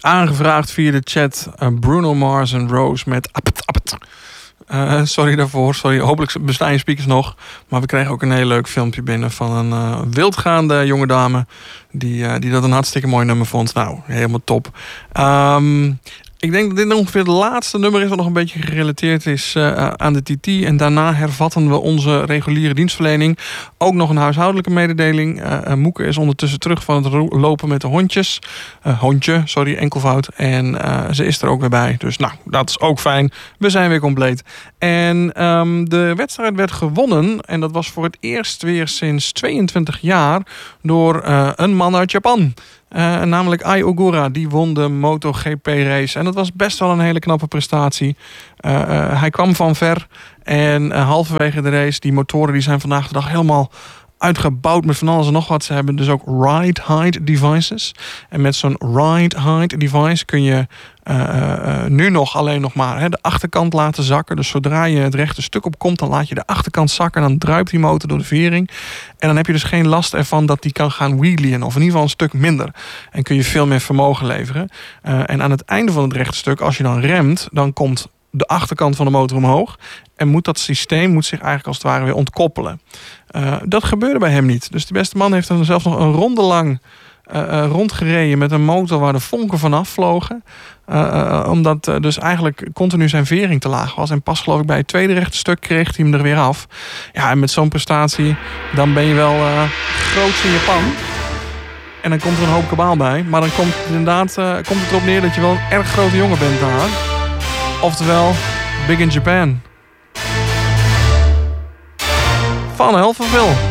aangevraagd via de chat. Bruno Mars en Rose met Appet Appet. Sorry daarvoor. Sorry, hopelijk bestaan je speakers nog. Maar we kregen ook een heel leuk filmpje binnen van een wildgaande jonge dame. Die dat een hartstikke mooi nummer vond. Nou, helemaal top. Ik denk dat dit ongeveer het laatste nummer is wat nog een beetje gerelateerd is aan de TT. En daarna hervatten we onze reguliere dienstverlening. Ook nog een huishoudelijke mededeling. Moeke is ondertussen terug van het lopen met de hondjes. Enkelvoud. En ze is er ook weer bij. Dus nou, dat is ook fijn. We zijn weer compleet. En de wedstrijd werd gewonnen. En dat was voor het eerst weer sinds 22 jaar door een man uit Japan. Namelijk Ai Ogura, die won de MotoGP race. En dat was best wel een hele knappe prestatie. Hij kwam van ver. En halverwege de race, die motoren die zijn vandaag de dag helemaal uitgebouwd met van alles en nog wat. Ze hebben dus ook ride height devices. En met zo'n ride height device kun je nu nog alleen nog maar de achterkant laten zakken. Dus zodra je het rechte stuk opkomt, dan laat je de achterkant zakken. En dan druipt die motor door de vering. En dan heb je dus geen last ervan dat die kan gaan wheelien. Of in ieder geval een stuk minder. En kun je veel meer vermogen leveren. En aan het einde van het rechte stuk, als je dan remt, dan komt de achterkant van de motor omhoog. En moet dat systeem zich eigenlijk als het ware weer ontkoppelen. Dat gebeurde bij hem niet. Dus de beste man heeft er zelfs nog een ronde lang rondgereden met een motor waar de vonken vanaf vlogen. Omdat dus eigenlijk continu zijn vering te laag was. En pas geloof ik bij het tweede rechte stuk kreeg hij hem er weer af. Ja, en met zo'n prestatie dan ben je wel groots in Japan. En dan komt er een hoop kabaal bij. Maar dan komt het inderdaad erop neer dat je wel een erg grote jongen bent daar. Oftewel, Big in Japan. Van Helverville.